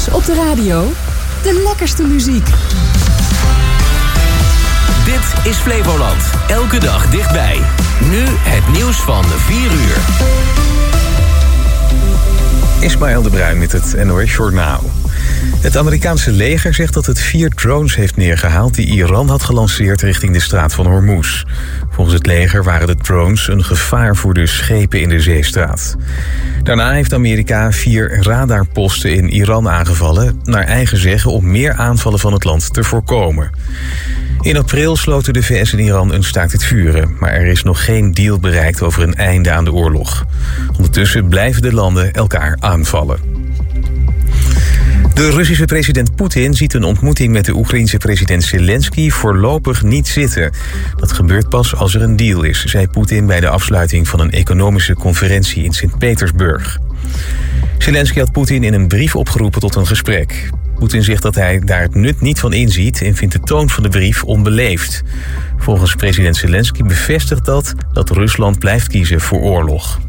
op de radio. De lekkerste muziek. Dit is Flevoland. Elke dag dichtbij. Nu het nieuws van 4 uur. Ismaël de Bruin met het NOS Journaal. Het Amerikaanse leger zegt dat het 4 drones heeft neergehaald die Iran had gelanceerd richting de straat van Hormuz. Volgens het leger waren de drones een gevaar voor de schepen in de zeestraat. Daarna heeft Amerika 4 radarposten in Iran aangevallen, naar eigen zeggen om meer aanvallen van het land te voorkomen. In april sloten de VS en Iran een staakt het vuren, maar er is nog geen deal bereikt over een einde aan de oorlog. Ondertussen blijven de landen elkaar aanvallen. De Russische president Poetin ziet een ontmoeting met de Oekraïense president Zelensky voorlopig niet zitten. Dat gebeurt pas als er een deal is, zei Poetin bij de afsluiting van een economische conferentie in Sint-Petersburg. Zelensky had Poetin in een brief opgeroepen tot een gesprek. Poetin zegt dat hij daar het nut niet van inziet en vindt de toon van de brief onbeleefd. Volgens president Zelensky bevestigt dat Rusland blijft kiezen voor oorlog.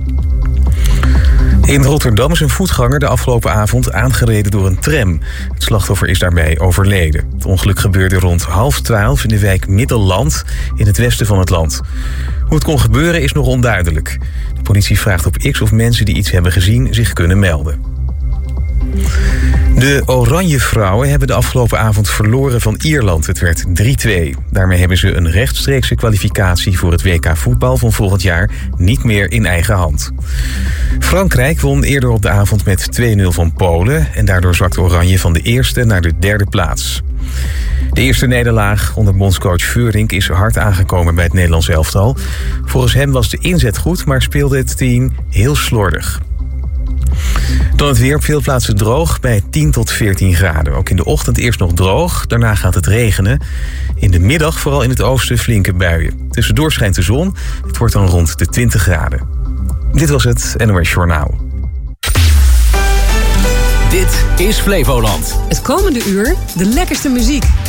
In Rotterdam is een voetganger de afgelopen avond aangereden door een tram. Het slachtoffer is daarbij overleden. Het ongeluk gebeurde rond 11:30 in de wijk Middelland in het westen van het land. Hoe het kon gebeuren is nog onduidelijk. De politie vraagt op X of mensen die iets hebben gezien zich kunnen melden. De Oranje Vrouwen hebben de afgelopen avond verloren van Ierland. Het werd 3-2. Daarmee hebben ze een rechtstreekse kwalificatie voor het WK voetbal van volgend jaar niet meer in eigen hand. Frankrijk won eerder op de avond met 2-0 van Polen en daardoor zakte Oranje van de eerste naar de 3e plaats. De eerste nederlaag onder bondscoach Veurink is hard aangekomen bij het Nederlands elftal. Volgens hem was de inzet goed, maar speelde het team heel slordig. Dan het weer op veel plaatsen droog bij 10 tot 14 graden. Ook in de ochtend eerst nog droog, daarna gaat het regenen. In de middag vooral in het oosten flinke buien. Tussendoor schijnt de zon, het wordt dan rond de 20 graden. Dit was het NOS Journaal. Dit is Flevoland. Het komende uur de lekkerste muziek.